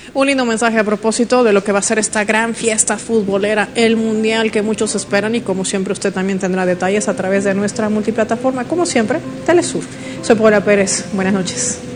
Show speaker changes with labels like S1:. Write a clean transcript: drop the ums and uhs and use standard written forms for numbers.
S1: Un lindo mensaje a propósito de lo que va a ser esta gran fiesta futbolera, el Mundial que muchos esperan, y como siempre usted también tendrá detalles a través de nuestra multiplataforma, como siempre, Telesur. Soy Paula Pérez, buenas noches.